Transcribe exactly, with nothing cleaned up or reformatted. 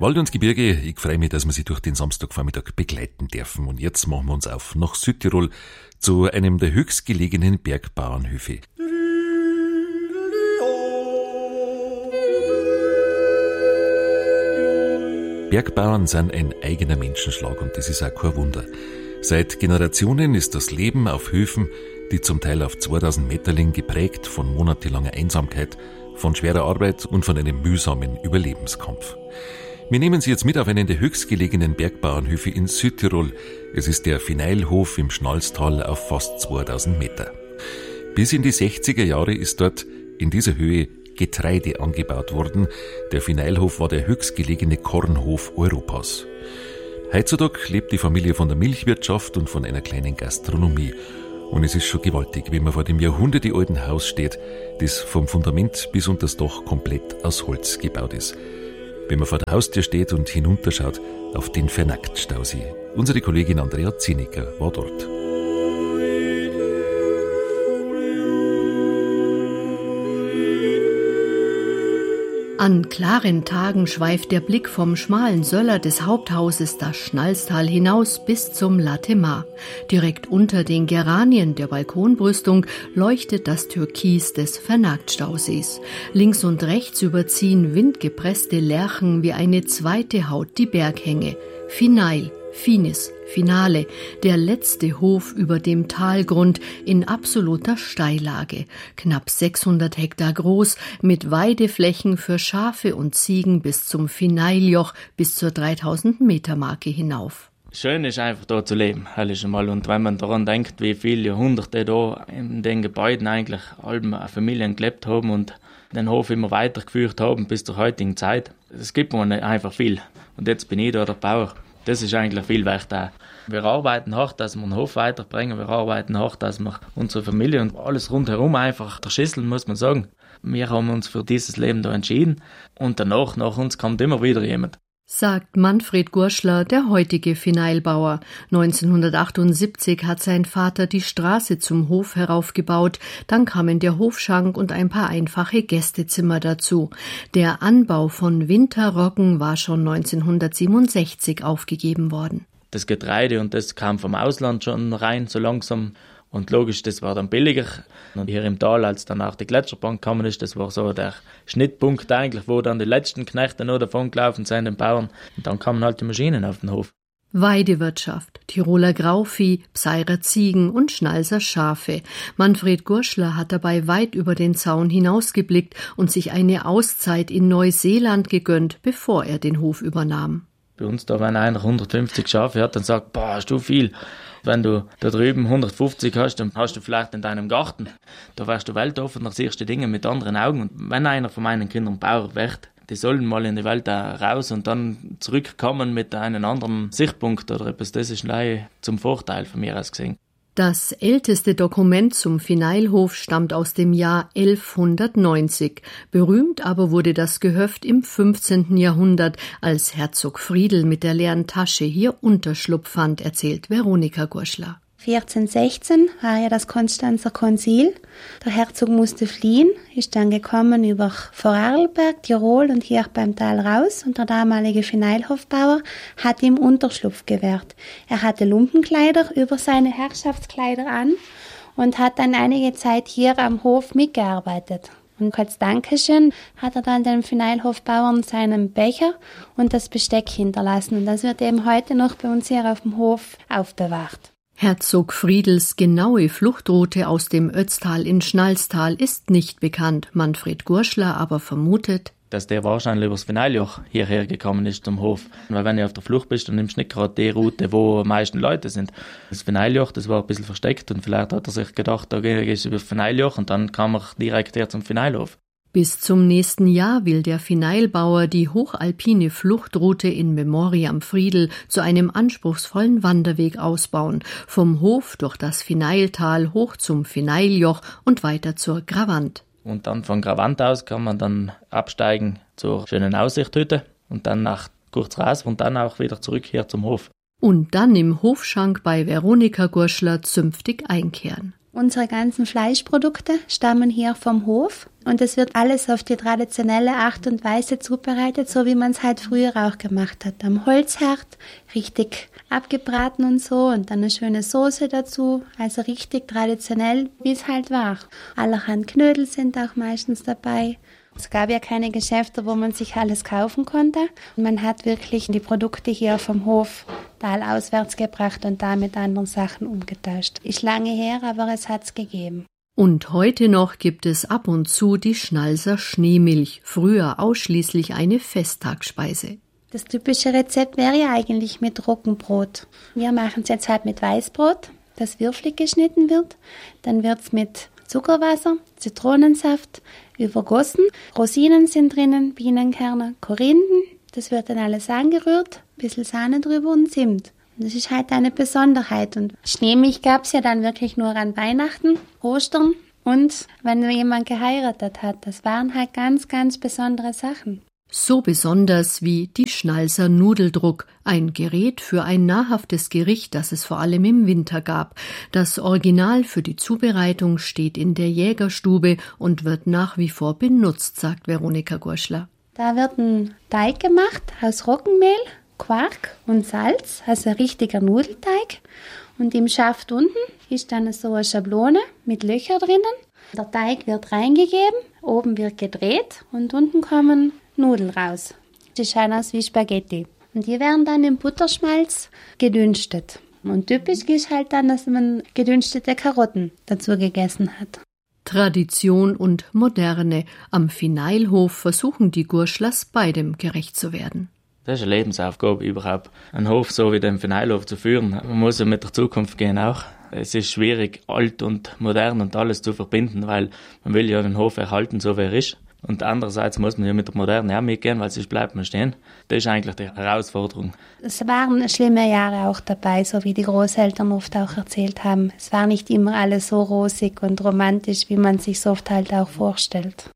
Wald und Gebirge, ich freue mich, dass wir Sie durch den Samstagvormittag begleiten dürfen. Und jetzt machen wir uns auf nach Südtirol zu einem der höchstgelegenen Bergbauernhöfe. Bergbauern sind ein eigener Menschenschlag und das ist auch kein Wunder. Seit Generationen ist das Leben auf Höfen, die zum Teil auf zweitausend Meter liegen, geprägt von monatelanger Einsamkeit, von schwerer Arbeit und von einem mühsamen Überlebenskampf. Wir nehmen Sie jetzt mit auf einen der höchstgelegenen Bergbauernhöfe in Südtirol. Es ist der Vineilhof im Schnalztal auf fast zweitausend Meter. Bis in die sechziger Jahre ist dort in dieser Höhe Getreide angebaut worden. Der Vineilhof war der höchstgelegene Kornhof Europas. Heutzutage lebt die Familie von der Milchwirtschaft und von einer kleinen Gastronomie. Und es ist schon gewaltig, wenn man vor dem jahrhundertealten Haus steht, das vom Fundament bis unter das Dach komplett aus Holz gebaut ist. Wenn man vor der Haustür steht und hinunterschaut auf den Vernackt-Stausee. Unsere Kollegin Andrea Zinnecker war dort. An klaren Tagen schweift der Blick vom schmalen Söller des Haupthauses das Schnalztal hinaus bis zum Latemar. Direkt unter den Geranien der Balkonbrüstung leuchtet das Türkis des Vernackt-Stausees. Links und rechts überziehen windgepresste Lärchen wie eine zweite Haut die Berghänge. Vineil, Finis, Finale, der letzte Hof über dem Talgrund in absoluter Steillage, knapp sechshundert Hektar groß, mit Weideflächen für Schafe und Ziegen bis zum Vineiljoch, bis zur dreitausend Meter Marke hinauf. Schön ist einfach da zu leben, alles einmal. Und wenn man daran denkt, wie viele Jahrhunderte da in den Gebäuden eigentlich alle Familien gelebt haben und den Hof immer weitergeführt haben bis zur heutigen Zeit, das gibt mir einfach viel. Und jetzt bin ich da der Bauer. Das ist eigentlich viel wert auch. Wir arbeiten hart, dass wir den Hof weiterbringen. Wir arbeiten hart, dass wir unsere Familie und alles rundherum einfach erschüsseln, muss man sagen. Wir haben uns für dieses Leben da entschieden. Und danach, nach uns kommt immer wieder jemand. Sagt Manfred Gurschler, der heutige Vineilbauer. neunzehnhundertachtundsiebzig hat sein Vater die Straße zum Hof heraufgebaut. Dann kamen der Hofschank und ein paar einfache Gästezimmer dazu. Der Anbau von Winterroggen war schon neunzehnhundertsiebenundsechzig aufgegeben worden. Das Getreide und das kam vom Ausland schon rein, so langsam. Und logisch, das war dann billiger. Und hier im Tal, als dann auch die Gletscherbahn gekommen ist, das war so der Schnittpunkt eigentlich, wo dann die letzten Knechte noch davon gelaufen sind, den Bauern. Und dann kamen halt die Maschinen auf den Hof. Weidewirtschaft, Tiroler Grauvieh, Pseirer Ziegen und Schnalser Schafe. Manfred Gurschler hat dabei weit über den Zaun hinausgeblickt und sich eine Auszeit in Neuseeland gegönnt, bevor er den Hof übernahm. Bei uns, da wenn einer hundertfünfzig Schafe hat, dann sagt, boah, hast du viel. Wenn du da drüben hundertfünfzig hast, dann hast du vielleicht in deinem Garten. Da wärst du weltoffen, da siehst du Dinge mit anderen Augen. Und wenn einer von meinen Kindern Bauer wird, die sollen mal in die Welt raus und dann zurückkommen mit einem anderen Sichtpunkt oder etwas. Das ist gleich zum Vorteil von mir aus gesehen. Das älteste Dokument zum Vineilhof stammt aus dem Jahr elfhundertneunzig. Berühmt aber wurde das Gehöft im fünfzehnten Jahrhundert, als Herzog Friedel mit der leeren Tasche hier Unterschlupf fand, erzählt Veronika Gurschler. vierzehntausendsechzehn war ja das Konstanzer Konzil. Der Herzog musste fliehen, ist dann gekommen über Vorarlberg, Tirol und hier beim Tal raus und der damalige Vineilhofbauer hat ihm Unterschlupf gewährt. Er hatte Lumpenkleider über seine Herrschaftskleider an und hat dann einige Zeit hier am Hof mitgearbeitet. Und als Dankeschön hat er dann den Vineilhofbauern seinen Becher und das Besteck hinterlassen. Und das wird eben heute noch bei uns hier auf dem Hof aufbewahrt. Herzog Friedels genaue Fluchtroute aus dem Ötztal in Schnalztal ist nicht bekannt. Manfred Gurschler aber vermutet, dass der wahrscheinlich übers Vineiljoch hierher gekommen ist zum Hof. Weil wenn du auf der Flucht bist, dann nimmst du nicht gerade die Route, wo am meisten Leute sind. Das Vineiljoch, das war ein bisschen versteckt und vielleicht hat er sich gedacht, da gehe ich über das Vineiljoch und dann kam er direkt her zum Vineilhof. Bis zum nächsten Jahr will der Vineilbauer die hochalpine Fluchtroute in Memoriam Friedel zu einem anspruchsvollen Wanderweg ausbauen. Vom Hof durch das Vineiltal hoch zum Vineiljoch und weiter zur Gravant. Und dann von Gravant aus kann man dann absteigen zur schönen Aussichthütte und dann nach kurz raus und dann auch wieder zurück hier zum Hof. Und dann im Hofschank bei Veronika Gurschler zünftig einkehren. Unsere ganzen Fleischprodukte stammen hier vom Hof und es wird alles auf die traditionelle Art und Weise zubereitet, so wie man es halt früher auch gemacht hat. Am Holzherd, richtig abgebraten und so und dann eine schöne Soße dazu, also richtig traditionell, wie es halt war. Allerhand Knödel sind auch meistens dabei. Es gab ja keine Geschäfte, wo man sich alles kaufen konnte. Und man hat wirklich die Produkte hier vom Hof talauswärts gebracht und da mit anderen Sachen umgetauscht. Ist lange her, aber es hat's gegeben. Und heute noch gibt es ab und zu die Schnalser Schneemilch, früher ausschließlich eine Festtagsspeise. Das typische Rezept wäre ja eigentlich mit Roggenbrot. Wir machen es jetzt halt mit Weißbrot, das würfelig geschnitten wird. Dann wird's mit Zuckerwasser, Zitronensaft übergossen. Rosinen sind drinnen, Bienenkerne, Korinden. Das wird dann alles angerührt, ein bisschen Sahne drüber und Zimt. Und das ist halt eine Besonderheit. Und Schneemilch gab's ja dann wirklich nur an Weihnachten, Ostern und wenn jemand geheiratet hat. Das waren halt ganz, ganz besondere Sachen. So besonders wie die Schnalser Nudeldruck, ein Gerät für ein nahrhaftes Gericht, das es vor allem im Winter gab. Das Original für die Zubereitung steht in der Jägerstube und wird nach wie vor benutzt, sagt Veronika Gurschler. Da wird ein Teig gemacht aus Roggenmehl, Quark und Salz, also ein richtiger Nudelteig. Und im Schaft unten ist dann so eine Schablone mit Löchern drinnen. Der Teig wird reingegeben, oben wird gedreht und unten kommen Nudeln raus. Die schauen aus wie Spaghetti. Und die werden dann im Butterschmalz gedünstet. Und typisch ist halt dann, dass man gedünstete Karotten dazu gegessen hat. Tradition und Moderne. Am Fineilhof versuchen die Gurschlers beidem gerecht zu werden. Das ist eine Lebensaufgabe überhaupt, einen Hof so wie den Fineilhof zu führen. Man muss ja mit der Zukunft gehen auch. Es ist schwierig, alt und modern und alles zu verbinden, weil man will ja den Hof erhalten, so wie er ist. Und andererseits muss man ja mit der Moderne auch mitgehen, weil sonst bleibt man stehen. Das ist eigentlich die Herausforderung. Es waren schlimme Jahre auch dabei, so wie die Großeltern oft auch erzählt haben. Es war nicht immer alles so rosig und romantisch, wie man sich oft halt auch vorstellt.